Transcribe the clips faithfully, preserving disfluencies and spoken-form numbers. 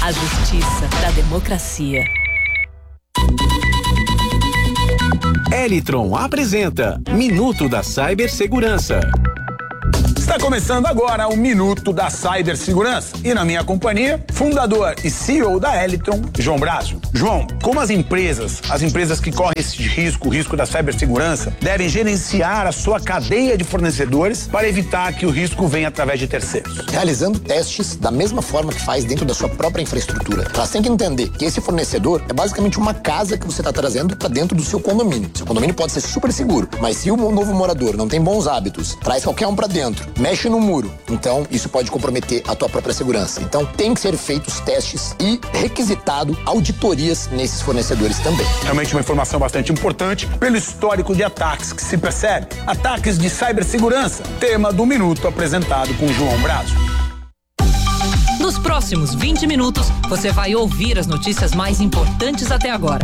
A justiça da democracia. Elitron apresenta Minuto da Cibersegurança. Está começando agora o Minuto da Cibersegurança e na minha companhia, fundador e C E O da Elitron, João Brásio. João, como as empresas, as empresas que correm esse risco, o risco da cibersegurança, devem gerenciar a sua cadeia de fornecedores para evitar que o risco venha através de terceiros? Realizando testes da mesma forma que faz dentro da sua própria infraestrutura. Elas têm que entender que esse fornecedor é basicamente uma casa que você está trazendo para dentro do seu condomínio. Seu condomínio pode ser super seguro, mas se o novo morador não tem bons hábitos, traz qualquer um para dentro, mexe no muro, então isso pode comprometer a tua própria segurança. Então tem que ser feitos testes e requisitado auditorias nesses fornecedores também. Realmente uma informação bastante importante pelo histórico de ataques que se percebe. Ataques de cibersegurança, tema do Minuto apresentado com João Brásio. Nos próximos vinte minutos, você vai ouvir as notícias mais importantes até agora.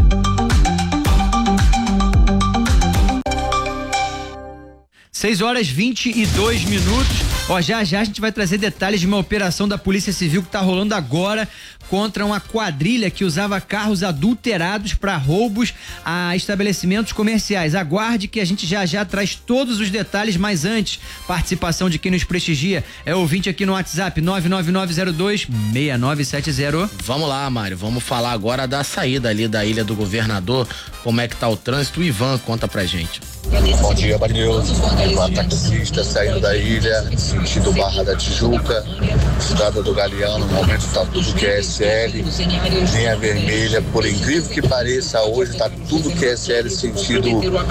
seis horas vinte e dois minutos. Ó, já já a gente vai trazer detalhes de uma operação da Polícia Civil que tá rolando agora contra uma quadrilha que usava carros adulterados para roubos a estabelecimentos comerciais. Aguarde que a gente já já traz todos os detalhes, mas antes, participação de quem nos prestigia. É ouvinte aqui no WhatsApp nove nove nove zero dois seis nove sete zero. Vamos lá, Mário, vamos falar agora da saída ali da Ilha do Governador. Como é que tá o trânsito? O Ivan conta pra gente. Bom dia, Marinhoso. Ivan taxista saindo da ilha, sentido Barra da Tijuca, Estrada do Galeão, no momento tá tudo Q S L, linha vermelha, por incrível que pareça, hoje tá tudo Q S L sentido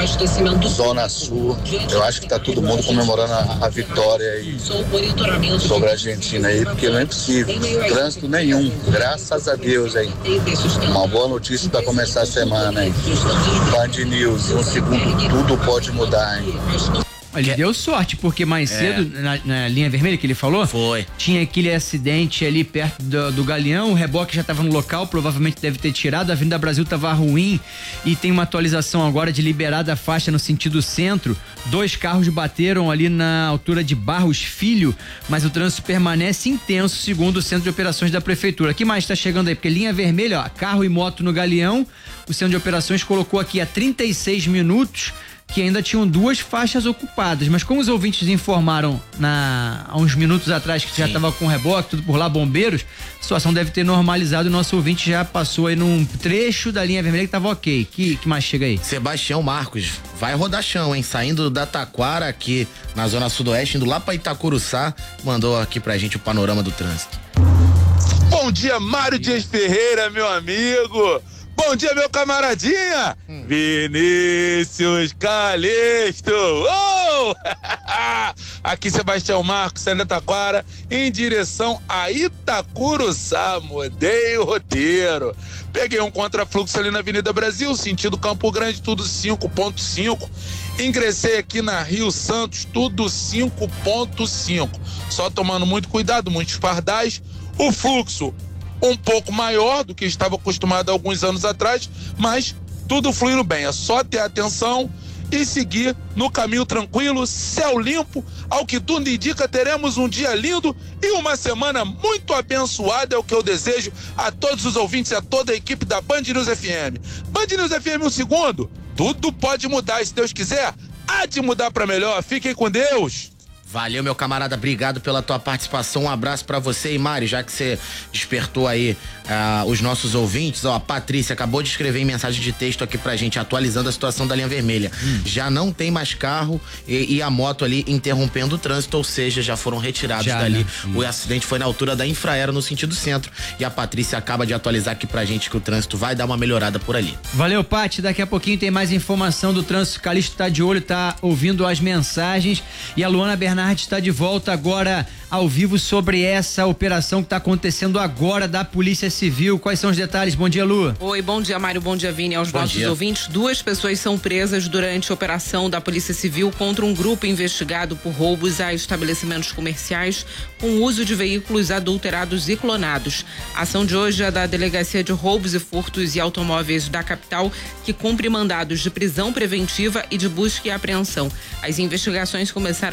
Zona Sul. Eu acho que tá todo mundo comemorando a, a vitória aí sobre a Argentina aí, porque não é possível, trânsito nenhum, graças a Deus aí. Uma boa notícia para começar a semana, hein? Band News, um segundo, tudo pode mudar, hein? Ele Que... deu sorte, porque mais é. cedo, na, na linha vermelha que ele falou, foi. Tinha aquele acidente ali perto do, do Galeão, o reboque já estava no local, provavelmente deve ter tirado, a Avenida Brasil estava ruim e tem uma atualização agora de liberada a faixa no sentido centro. Dois carros bateram ali na altura de Barros Filho, mas o trânsito permanece intenso, segundo o Centro de Operações da Prefeitura. O que mais está chegando aí? Porque linha vermelha, ó, carro e moto no Galeão, o Centro de Operações colocou aqui a trinta e seis minutos que ainda tinham duas faixas ocupadas, mas como os ouvintes informaram na, há uns minutos atrás que Sim. já estava com reboque, tudo por lá, bombeiros, a situação deve ter normalizado e o nosso ouvinte já passou aí num trecho da linha vermelha que estava ok. Que, que mais chega aí? Sebastião Marcos, vai rodar chão, hein? Saindo da Taquara aqui na zona sudoeste, indo lá para Itacuruçá, mandou aqui pra gente o panorama do trânsito. Bom dia, Mário Dias Ferreira, meu amigo! Bom dia, meu camaradinha! Hum. Vinícius Calixto! Oh! Aqui Sebastião Marcos, saindo da Taquara, em direção a Itacuruçá. Mudei o roteiro. Peguei um contrafluxo ali na Avenida Brasil, sentido Campo Grande, tudo cinco ponto cinco. Ingressei aqui na Rio Santos, tudo cinco ponto cinco. Só tomando muito cuidado, muitos pardais. O fluxo um pouco maior do que estava acostumado há alguns anos atrás, mas tudo fluindo bem. É só ter atenção e seguir no caminho tranquilo, céu limpo. Ao que tudo indica, teremos um dia lindo e uma semana muito abençoada, é o que eu desejo a todos os ouvintes e a toda a equipe da Band News F M. Band News F M, um segundo, tudo pode mudar e se Deus quiser, há de mudar para melhor. Fiquem com Deus. Valeu, meu camarada, obrigado pela tua participação, um abraço pra você. E Mari, já que você despertou aí uh, os nossos ouvintes, ó, a Patrícia acabou de escrever em mensagem de texto aqui pra gente, atualizando a situação da linha vermelha. Hum. Já não tem mais carro e, e a moto ali interrompendo o trânsito, ou seja, já foram retirados já, dali. Né? O hum. acidente foi na altura da Infraero, no sentido centro, e a Patrícia acaba de atualizar aqui pra gente que o trânsito vai dar uma melhorada por ali. Valeu, Paty, daqui a pouquinho tem mais informação do trânsito. Calixto tá de olho, tá ouvindo as mensagens, e a Luana Bernardes está de volta agora ao vivo sobre essa operação que está acontecendo agora da Polícia Civil. Quais são os detalhes? Bom dia, Lu. Oi, bom dia, Mário, bom dia, Vini, aos bom nossos dia. ouvintes. Duas pessoas são presas durante a operação da Polícia Civil contra um grupo investigado por roubos a estabelecimentos comerciais com uso de veículos adulterados e clonados. A ação de hoje é da Delegacia de Roubos e Furtos e Automóveis da capital, que cumpre mandados de prisão preventiva e de busca e apreensão. As investigações começaram durante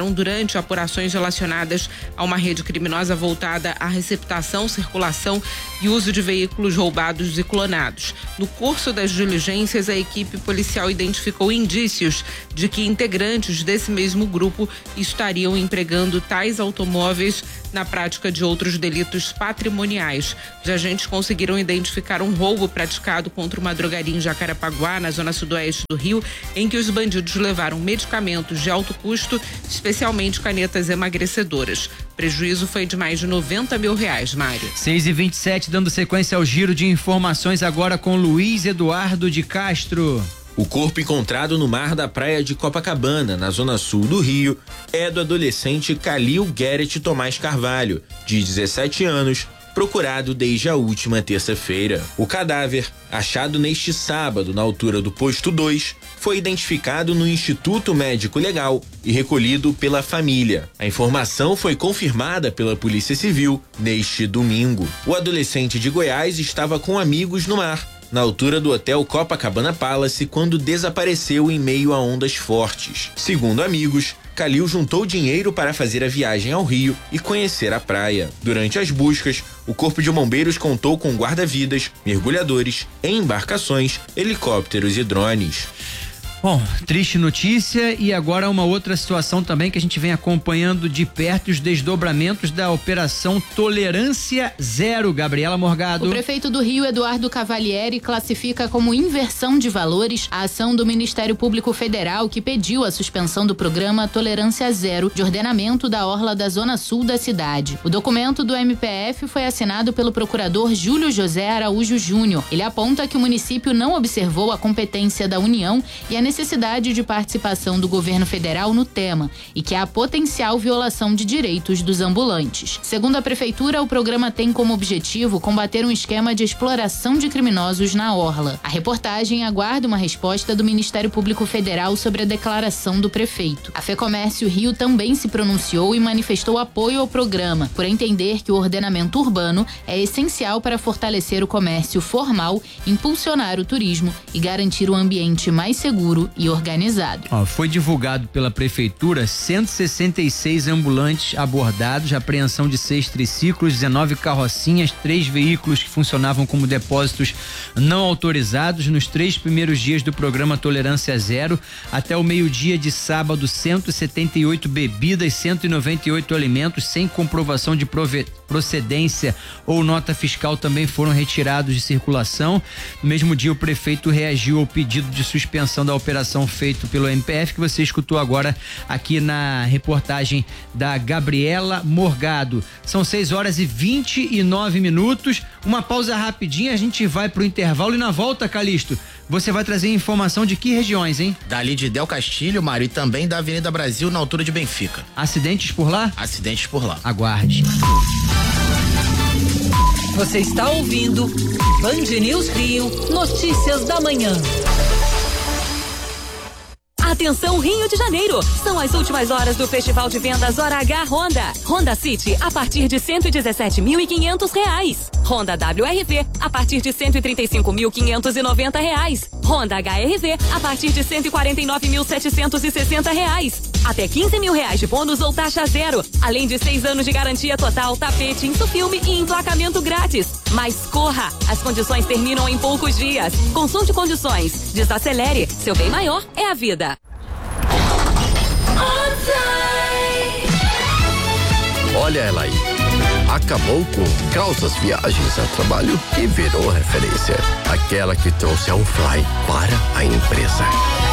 durante apurações relacionadas a uma rede criminosa voltada à receptação, circulação e uso de veículos roubados e clonados. No curso das diligências, a equipe policial identificou indícios de que integrantes desse mesmo grupo estariam empregando tais automóveis na prática de outros delitos patrimoniais. Os agentes conseguiram identificar um roubo praticado contra uma drogaria em Jacarepaguá, na zona sudoeste do Rio, em que os bandidos levaram medicamentos de alto custo, especialmente canetas emagrecedoras. O prejuízo foi de mais de noventa mil reais, Mário. seis e vinte e sete, dando sequência ao giro de informações agora com Luiz Eduardo de Castro. O corpo encontrado no mar da praia de Copacabana, na zona sul do Rio, é do adolescente Calil Gueret Tomás Carvalho, de dezessete anos, procurado desde a última terça-feira. O cadáver, achado neste sábado na altura do posto dois, foi identificado no Instituto Médico Legal e recolhido pela família. A informação foi confirmada pela Polícia Civil neste domingo. O adolescente de Goiás estava com amigos no mar, na altura do hotel Copacabana Palace, quando desapareceu em meio a ondas fortes. Segundo amigos, Calil juntou dinheiro para fazer a viagem ao Rio e conhecer a praia. Durante as buscas, o Corpo de Bombeiros contou com guarda-vidas, mergulhadores, embarcações, helicópteros e drones. Bom, triste notícia, e agora uma outra situação também que a gente vem acompanhando de perto, os desdobramentos da Operação Tolerância Zero. Gabriela Morgado. O prefeito do Rio, Eduardo Cavalieri, classifica como inversão de valores a ação do Ministério Público Federal, que pediu a suspensão do programa Tolerância Zero de ordenamento da orla da zona sul da cidade. O documento do M P F foi assinado pelo procurador Júlio José Araújo Júnior. Ele aponta que o município não observou a competência da União e a necessidade de participação do governo federal no tema e que há potencial violação de direitos dos ambulantes. Segundo a prefeitura, o programa tem como objetivo combater um esquema de exploração de criminosos na orla. A reportagem aguarda uma resposta do Ministério Público Federal sobre a declaração do prefeito. A FEComércio Rio também se pronunciou e manifestou apoio ao programa, por entender que o ordenamento urbano é essencial para fortalecer o comércio formal, impulsionar o turismo e garantir um ambiente mais seguro e organizado. Ó, foi divulgado pela prefeitura cento e sessenta e seis ambulantes abordados, apreensão de seis triciclos, dezenove carrocinhas, três veículos que funcionavam como depósitos não autorizados nos três primeiros dias do programa Tolerância Zero. Até o meio-dia de sábado, cento e setenta e oito bebidas, cento e noventa e oito alimentos sem comprovação de prove- procedência ou nota fiscal também foram retirados de circulação. No mesmo dia, o prefeito reagiu ao pedido de suspensão da operação feito pelo M P F, que você escutou agora aqui na reportagem da Gabriela Morgado. São seis horas e vinte e nove minutos. Uma pausa rapidinha, a gente vai pro intervalo e na volta, Calixto, você vai trazer informação de que regiões, hein? Dali de Del Castilho, Mário, e também da Avenida Brasil, na altura de Benfica. Acidentes por lá? Acidentes por lá. Aguarde. Você está ouvindo Band News Rio, notícias da manhã. Atenção Rio de Janeiro, são as últimas horas do Festival de Vendas Hora H Honda. Honda City a partir de cento e dezessete mil e quinhentos reais. Honda W R V a partir de cento e trinta e cinco mil quinhentos e noventa reais. Honda H R V a partir de cento e quarenta e nove mil setecentos e sessenta reais. Até quinze mil reais de bônus ou taxa zero, além de seis anos de garantia total, tapete, insufilme e emplacamento grátis. Mas corra, as condições terminam em poucos dias. Consulte condições, desacelere, seu bem maior é a vida. Olha ela aí. Acabou com Calças Viagens a Trabalho e virou referência. Aquela que trouxe a OnFly para a empresa.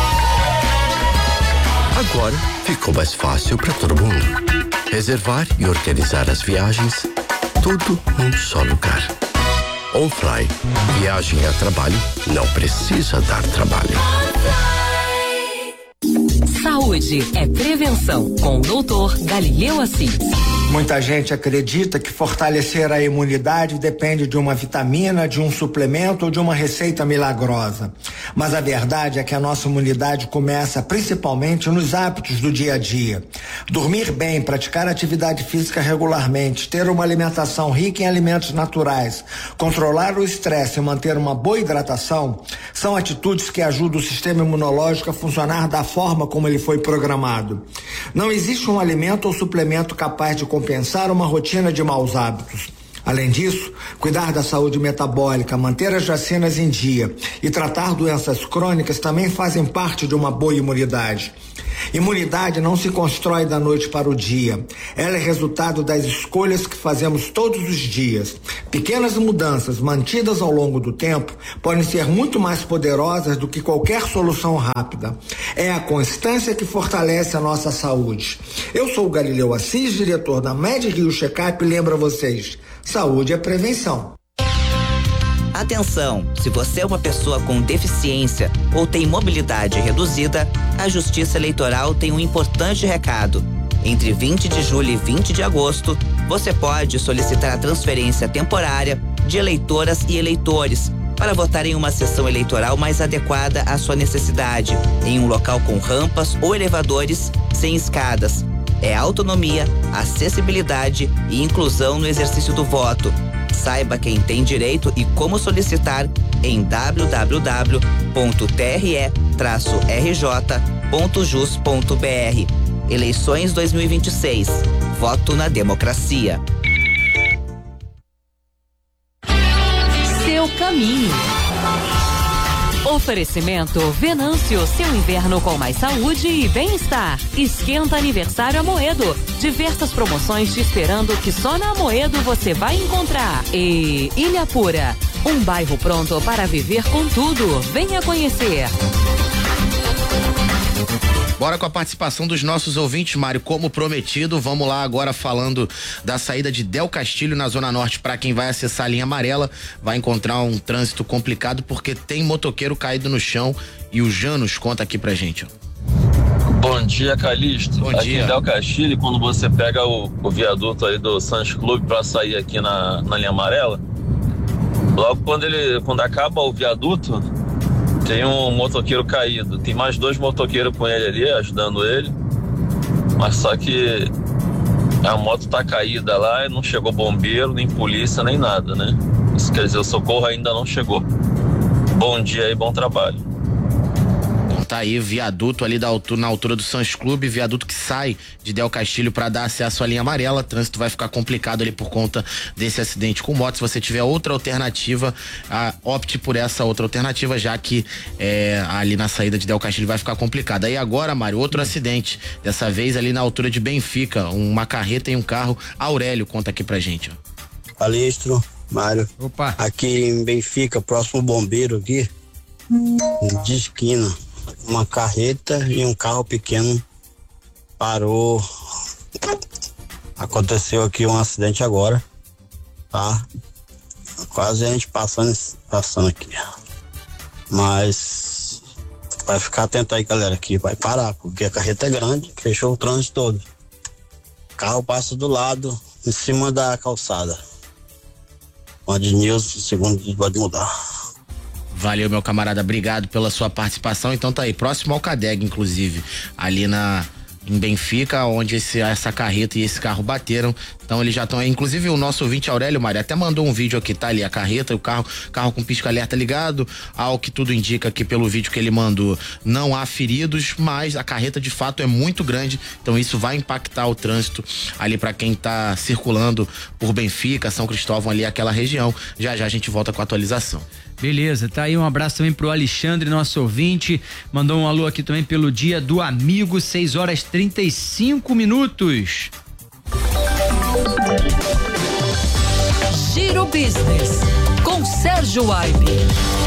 Agora ficou mais fácil para todo mundo. Reservar e organizar as viagens, tudo num só lugar. OnFly. Viagem a trabalho não precisa dar trabalho. Saúde é prevenção com o doutor Galileu Assis. Muita gente acredita que fortalecer a imunidade depende de uma vitamina, de um suplemento ou de uma receita milagrosa. Mas a verdade é que a nossa imunidade começa principalmente nos hábitos do dia a dia. Dormir bem, praticar atividade física regularmente, ter uma alimentação rica em alimentos naturais, controlar o estresse e manter uma boa hidratação são atitudes que ajudam o sistema imunológico a funcionar da forma como ele foi programado. Não existe um alimento ou suplemento capaz de compensar uma rotina de maus hábitos. Além disso, cuidar da saúde metabólica, manter as vacinas em dia e tratar doenças crônicas também fazem parte de uma boa imunidade. Imunidade não se constrói da noite para o dia. Ela é resultado das escolhas que fazemos todos os dias. Pequenas mudanças mantidas ao longo do tempo podem ser muito mais poderosas do que qualquer solução rápida. É a constância que fortalece a nossa saúde. Eu sou o Galileu Assis, diretor da Med Rio Checkup, e lembro a vocês, saúde é prevenção. Atenção, se você é uma pessoa com deficiência ou tem mobilidade reduzida, a Justiça Eleitoral tem um importante recado. Entre vinte de julho e vinte de agosto, você pode solicitar a transferência temporária de eleitoras e eleitores para votar em uma sessão eleitoral mais adequada à sua necessidade, em um local com rampas ou elevadores sem escadas. É autonomia, acessibilidade e inclusão no exercício do voto. Saiba quem tem direito e como solicitar em w w w ponto t r e traço r j ponto jus ponto b r. Eleições dois mil e vinte e seis. Voto na democracia. Seu caminho. Oferecimento Venâncio, seu inverno com mais saúde e bem-estar. Esquenta aniversário Amoedo. Diversas promoções te esperando que só na Amoedo você vai encontrar. E Ilha Pura, um bairro pronto para viver com tudo. Venha conhecer. Bora com a participação dos nossos ouvintes, Mário, como prometido, vamos lá agora falando da saída de Del Castilho na Zona Norte. Para quem vai acessar a linha amarela, vai encontrar um trânsito complicado porque tem motoqueiro caído no chão e o Janos conta aqui pra gente, ó. Bom dia, Calixto. Bom aqui dia. em Del Castilho, quando você pega o, o viaduto aí do Santos Clube para sair aqui na, na linha amarela, logo quando ele, quando acaba o viaduto, tem um motoqueiro caído. Tem mais dois motoqueiros com ele ali, ajudando ele. Mas só que a moto tá caída lá e não chegou bombeiro, nem polícia, nem nada, né? Isso quer dizer, o socorro ainda não chegou. Bom dia e bom trabalho. Tá aí, viaduto ali da altura, na altura do Santos Clube, viaduto que sai de Del Castilho para dar acesso à linha amarela. O trânsito vai ficar complicado ali por conta desse acidente com moto. Se você tiver outra alternativa, ah, opte por essa outra alternativa, já que é, ali na saída de Del Castilho vai ficar complicado. Aí agora, Mário, outro acidente, dessa vez ali na altura de Benfica, uma carreta e um carro. Aurélio conta aqui pra gente, ó. Palestro, Mário. Opa. Aqui em Benfica, próximo bombeiro aqui, de esquina. Uma carreta e um carro pequeno parou. Aconteceu aqui um acidente agora, tá? Quase a gente passando, passando aqui. Mas vai ficar atento aí, galera, aqui vai parar, porque a carreta é grande, fechou o trânsito todo. O carro passa do lado, em cima da calçada. Band News, segundo pode mudar. Valeu, meu camarada, obrigado pela sua participação. Então tá aí, próximo ao Cadeg, inclusive, ali na em Benfica, onde esse, essa carreta e esse carro bateram. Então eles já estão aí, inclusive o nosso ouvinte Aurélio Mário até mandou um vídeo aqui, tá ali a carreta e o carro, carro com pisca-alerta ligado, ao que tudo indica aqui pelo vídeo que ele mandou, não há feridos, mas a carreta de fato é muito grande, então isso vai impactar o trânsito ali para quem tá circulando por Benfica, São Cristóvão ali, aquela região. Já já a gente volta com a atualização. Beleza, tá aí, um abraço também pro Alexandre, nosso ouvinte, mandou um alô aqui também pelo Dia do Amigo, seis horas trinta e cinco minutos. Giro Business, com Sérgio Aibe.